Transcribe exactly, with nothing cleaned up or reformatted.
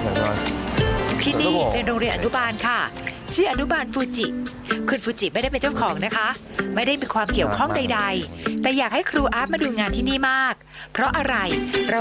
ที่นี่เป็นโรงเรียนอนุบาลค่ะชื่ออนุบาลฟูจิคุณฟูจิไม่ได้เป็นเจ้าของนะคะไม่ได้มีความเกี่ยวข้องใดๆแต่อยากให้ครูอาร์ตมาดูงานที่นี่มากเพราะอะไร